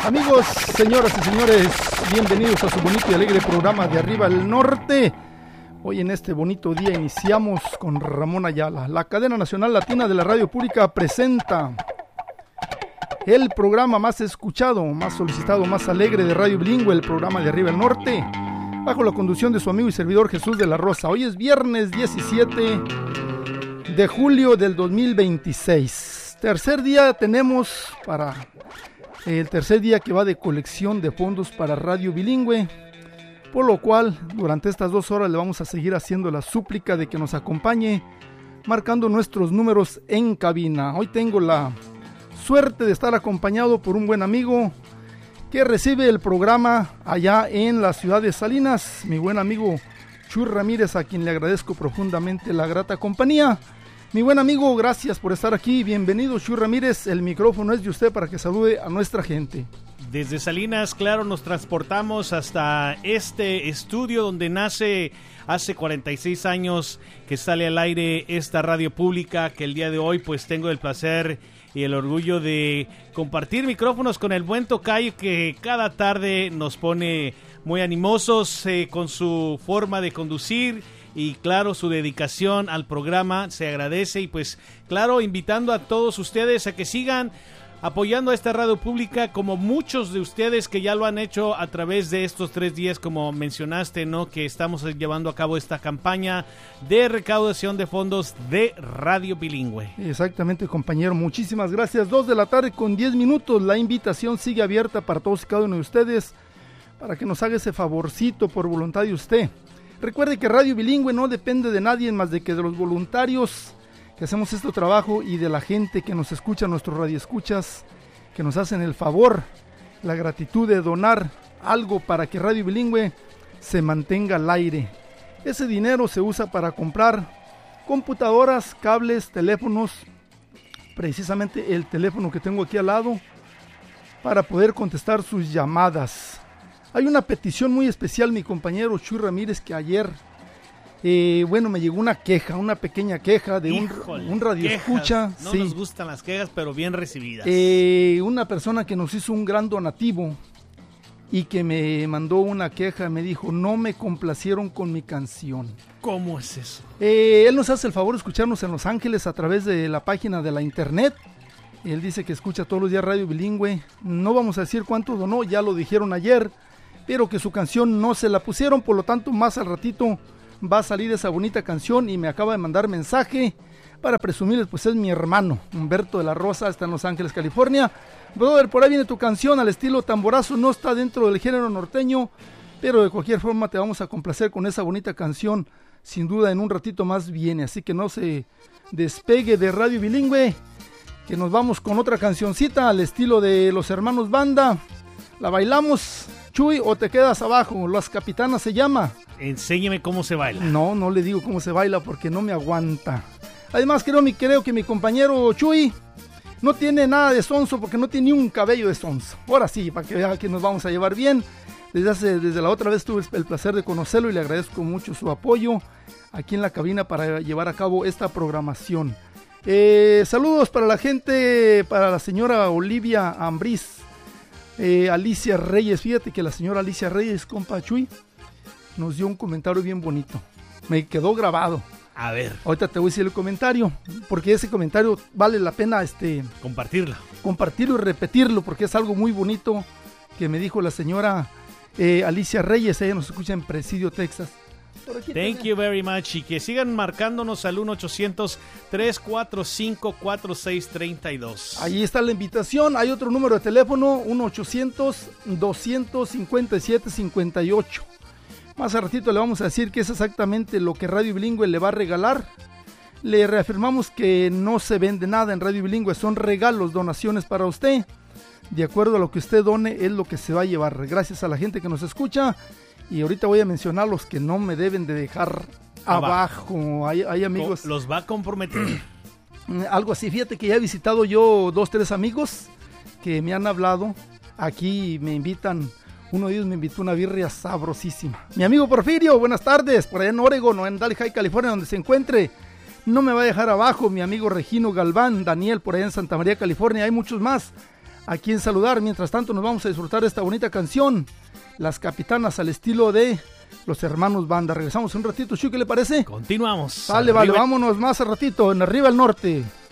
Amigos, señoras y señores, bienvenidos a su bonito y alegre programa de Arriba al Norte. Hoy en este bonito día iniciamos con Ramón Ayala. La cadena nacional latina de la radio pública presenta el programa más escuchado, más solicitado, más alegre de Radio Bilingüe, el programa de Arriba al Norte, bajo la conducción de su amigo y servidor Jesús de la Rosa. Hoy es viernes 17 de julio del 2026. Tercer día tenemos para... El tercer día que va de colección de fondos para Radio Bilingüe, por lo cual durante estas 2 horas le vamos a seguir haciendo la súplica de que nos acompañe marcando nuestros números en cabina. Hoy tengo la suerte de estar acompañado por un buen amigo que recibe el programa allá en la ciudad de Salinas, mi buen amigo Chuy Ramírez, a quien le agradezco profundamente la grata compañía. Mi buen amigo, gracias por estar aquí. Bienvenido, Chuy Ramírez. El micrófono es de usted para que salude a nuestra gente. Desde Salinas, claro, nos transportamos hasta este estudio donde nace hace 46 años que sale al aire esta radio pública, que el día de hoy pues tengo el placer y el orgullo de compartir micrófonos con el buen tocayo que cada tarde nos pone muy animosos con su forma de conducir. Y claro, su dedicación al programa se agradece y pues claro, invitando a todos ustedes a que sigan apoyando a esta radio pública como muchos de ustedes que ya lo han hecho a través de estos 3 días, como mencionaste, ¿no? Que estamos llevando a cabo esta campaña de recaudación de fondos de Radio Bilingüe. Exactamente, compañero, muchísimas gracias. 2 de la tarde con 10 minutos, la invitación sigue abierta para todos y cada uno de ustedes para que nos haga ese favorcito por voluntad de usted. Recuerde que Radio Bilingüe no depende de nadie más de que de los voluntarios que hacemos este trabajo y de la gente que nos escucha, nuestros radioescuchas, que nos hacen el favor, la gratitud de donar algo para que Radio Bilingüe se mantenga al aire. Ese dinero se usa para comprar computadoras, cables, teléfonos, precisamente el teléfono que tengo aquí al lado, para poder contestar sus llamadas. Hay una petición muy especial, mi compañero Chuy Ramírez, que ayer, me llegó una queja, una pequeña queja de un radioescucha. No sí. Nos gustan las quejas, pero bien recibidas. Una persona que nos hizo un gran donativo y que me mandó una queja, me dijo, no me complacieron con mi canción. ¿Cómo es eso? Él nos hace el favor de escucharnos en Los Ángeles a través de la página de la internet. Él dice que escucha todos los días Radio Bilingüe. No vamos a decir cuánto donó, ya lo dijeron ayer, pero que su canción no se la pusieron, por lo tanto más al ratito va a salir esa bonita canción y me acaba de mandar mensaje para presumirles, pues es mi hermano Humberto de la Rosa, está en Los Ángeles, California. Brother, por ahí viene tu canción al estilo tamborazo, no está dentro del género norteño, pero de cualquier forma te vamos a complacer con esa bonita canción, sin duda en un ratito más viene, así que no se despegue de Radio Bilingüe, que nos vamos con otra cancioncita al estilo de los hermanos Banda. La bailamos, Chuy, o te quedas abajo. Las Capitanas se llama. Enséñeme cómo se baila. No le digo cómo se baila porque no me aguanta. Además creo que mi compañero Chuy no tiene nada de sonso porque no tiene ni un cabello de sonso. Ahora sí, para que vea que nos vamos a llevar bien. Desde la otra vez tuve el placer de conocerlo y le agradezco mucho su apoyo aquí en la cabina para llevar a cabo esta programación. Saludos para la gente, para la señora Olivia Ambriz. Alicia Reyes, fíjate que la señora Alicia Reyes, compa Chuy, nos dio un comentario bien bonito, me quedó grabado. A ver, ahorita te voy a decir el comentario, porque ese comentario vale la pena compartirlo y repetirlo, porque es algo muy bonito que me dijo la señora Alicia Reyes. Ella nos escucha en Presidio, Texas. Thank you very much. Y que sigan marcándonos al 1-800-345-4632. Ahí está la invitación. Hay otro número de teléfono, 1-800-257-58. Más a ratito le vamos a decir que es exactamente lo que Radio Bilingüe le va a regalar. Le reafirmamos que no se vende nada en Radio Bilingüe, son regalos, donaciones para usted. De acuerdo a lo que usted done es lo que se va a llevar. Gracias a la gente que nos escucha. Y ahorita voy a mencionar los que no me deben de dejar abajo. Hay amigos. Los va a comprometer. Algo así. Fíjate que ya he visitado yo 2-3 amigos que me han hablado. Aquí me invitan. Uno de ellos me invitó una birria sabrosísima. Mi amigo Porfirio, buenas tardes. Por allá en Oregon o en Valley High, California, donde se encuentre. No me va a dejar abajo. Mi amigo Regino Galván, Daniel, por allá en Santa María, California. Hay muchos más. a quien saludar. Mientras tanto nos vamos a disfrutar de esta bonita canción, Las Capitanas, al estilo de los hermanos Banda. Regresamos un ratito, Chuy, ¿qué le parece? Continuamos. Vale, vámonos más al ratito en Arriba el Norte.